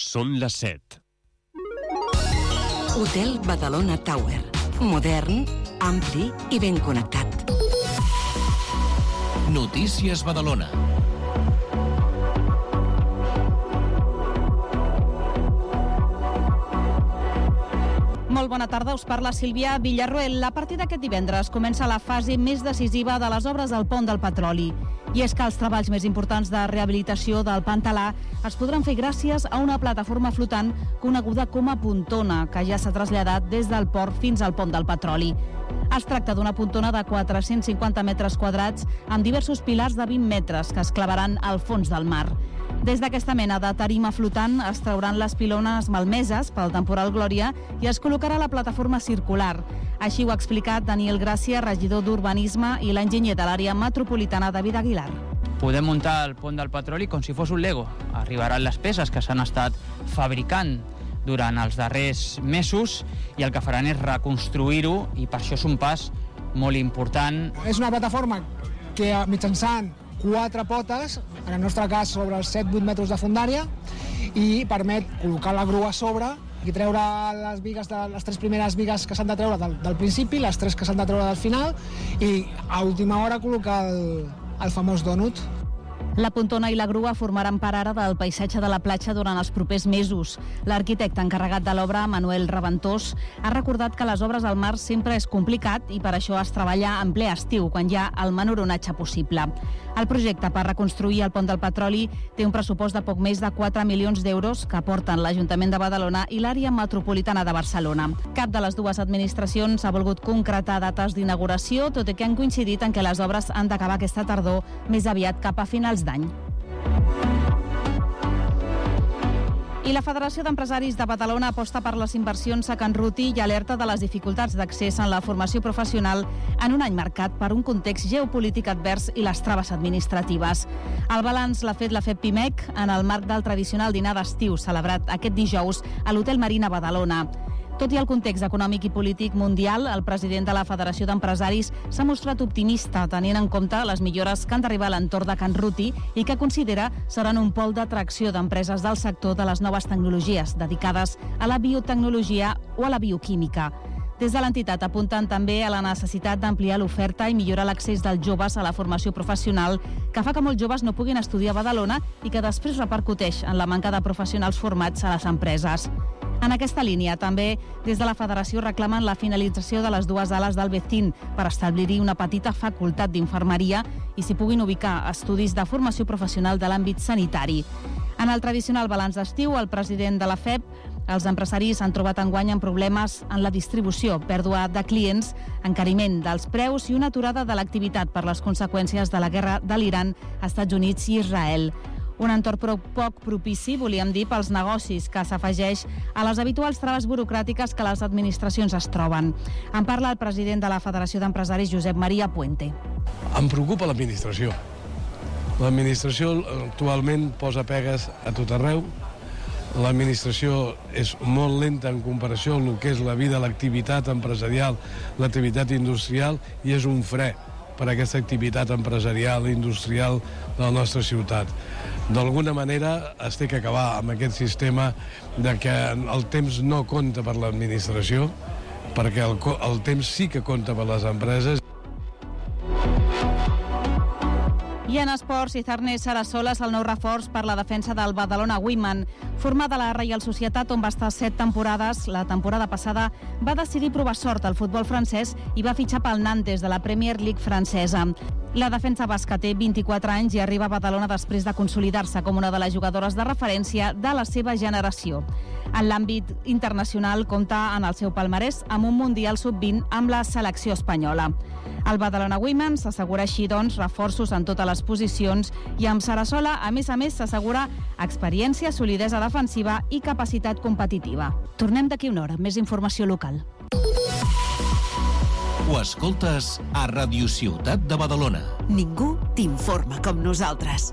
Són les 7. Hotel Badalona Tower. Modern, ampli i ben connectat. Notícies Badalona. Molt bona tarda, us parla Sílvia Villarroel. A partir d'aquest divendres comença la fase més decisiva de les obres del pont del Petroli. I és que els treballs més importants de rehabilitació del Pantalà es podran fer gràcies a una plataforma flotant coneguda com a Pontona, que ja s'ha traslladat des del port fins al pont del Petroli. Es tracta d'una pontona de 450 metres quadrats amb diversos pilars de 20 metres que es clavaran al fons del mar. Des d'aquesta mena de tarima flotant es trauran les pilones malmeses pel temporal Glòria i es col·locarà la plataforma circular. Així ho ha explicat Daniel Gràcia, regidor d'Urbanisme i l'enginyer de l'àrea metropolitana David Aguilar. Podem muntar el pont del Petroli com si fos un Lego. Arribaran les peces que s'han estat fabricant durant els darrers mesos i el que faran és reconstruir-ho i per això és un pas molt important. És una plataforma que mitjançant 4 potes, en el nostre cas sobre els 7-8 metres de fondària, i permet col·locar la grua a sobre i treure les bigues, les 3 primeres bigues que s'han de treure del principi, les 3 que s'han de treure del final, i a última hora col·locar el famós dònut. La pontona i la grua formaran part ara del paisatge de la platja durant els propers mesos. L'arquitecte encarregat de l'obra, Manuel Reventós, ha recordat que les obres al mar sempre és complicat i per això es treballa en ple estiu, quan hi ha el menor onatge possible. El projecte per reconstruir el pont del Petroli té un pressupost de poc més de 4 milions d'euros que aporten l'Ajuntament de Badalona i l'àrea metropolitana de Barcelona. Cap de les dues administracions ha volgut concretar dates d'inauguració, tot i que han coincidit en què les obres han d'acabar aquesta tardor, més aviat cap a finals d'any. I la Federació d'Empresaris de Badalona aposta per les inversions a Can Ruti i alerta de les dificultats d'accés en la formació professional en un any marcat per un context geopolític advers i les traves administratives. El balanç l'ha fet la FEPIMEC en el marc del tradicional dinar d'estiu celebrat aquest dijous a l'Hotel Marina Badalona. Tot i el context econòmic i polític mundial, el president de la Federació d'Empresaris s'ha mostrat optimista, tenint en compte les millores que han d'arribar a l'entorn de Can Ruti i que considera seran un pol d'atracció d'empreses del sector de les noves tecnologies dedicades a la biotecnologia o a la bioquímica. Des de l'entitat apunten també a la necessitat d'ampliar l'oferta i millorar l'accés dels joves a la formació professional, que fa que molts joves no puguin estudiar a Badalona i que després repercuteix en la manca de professionals formats a les empreses. En aquesta línia, també, des de la Federació reclamen la finalització de les 2 ales del BECIN per establir-hi una petita facultat d'infermeria i s'hi puguin ubicar estudis de formació professional de l'àmbit sanitari. En el tradicional balanç d'estiu, el president de la FEP, els empresaris han trobat enguany amb problemes en la distribució, pèrdua de clients, encariment dels preus i una aturada de l'activitat per les conseqüències de la guerra de l'Iran, Estats Units i Israel. Un entorn poc propici, volíem dir, pels negocis, que s'afegeix a les habituals traves burocràtiques que les administracions es troben. En parla el president de la Federació d'Empresaris, Josep Maria Puente. Em preocupa l'administració. L'administració actualment posa pegues a tot arreu. L'administració és molt lenta en comparació amb el que és la vida, l'activitat empresarial, l'activitat industrial, i és un fre per a aquesta activitat empresarial i industrial de la nostra ciutat. D'alguna manera es té que acabar amb aquest sistema de que el temps no compta per l'administració, perquè el temps sí que compta per les empreses. I en esports, Izarne Sarasola és el nou reforç per la defensa del Badalona Women. Formada a la Reial Societat, on va estar 7 temporades, la temporada passada va decidir provar sort al futbol francès i va fitxar pel Nantes de la Premier League francesa. La defensa basca té 24 anys i arriba a Badalona després de consolidar-se com una de les jugadores de referència de la seva generació. En l'àmbit internacional compta en el seu palmarès amb un Mundial Sub-20 amb la selecció espanyola. El Badalona Women s'assegura així, doncs, reforços en totes les posicions i amb Sarasola, a més, s'assegura experiència, solidesa defensiva i capacitat competitiva. Tornem d'aquí una hora amb més informació local. Ho escoltes a Radio Ciutat de Badalona. Ningú t'informa com nosaltres.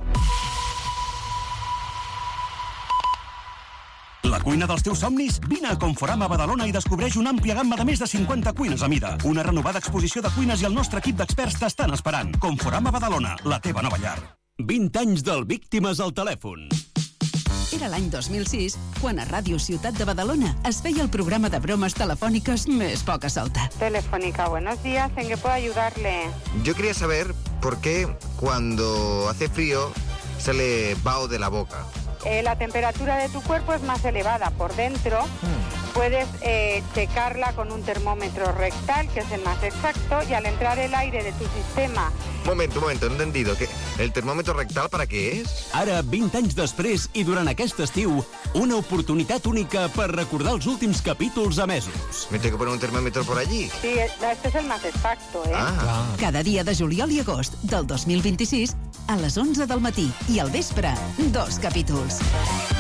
La cuina dels teus somnis? Vine a Conforama Badalona i descobreix una àmplia gamma de més de 50 cuines a mida. Una renovada exposició de cuines i el nostre equip d'experts t'estan esperant. Conforama Badalona, la teva nova llar. 20 anys del Víctimes al telèfon. Era l'any 2006 quan a Ràdio Ciutat de Badalona es feia el programa de bromes telefòniques més poca solta. Telefónica, buenos días, ¿en qué puedo ayudarle? Yo quería saber por qué cuando hace frío sale vaho de la boca. La temperatura de tu cuerpo es más elevada por dentro. Puedes checarla con un termómetro rectal, que es el más exacto, y al entrar el aire de tu sistema... Un momento, no he entendido. ¿El termómetro rectal para qué es? Ara, 20 anys després i durant aquest estiu, una oportunitat única per recordar els últims capítols emesos. ¿Me tengo que poner un termómetro por allí? Sí, este es el más exacto, ¿eh? Cada dia de juliol i agost del 2026 a les 11 del matí i al vespre, 2 capítols.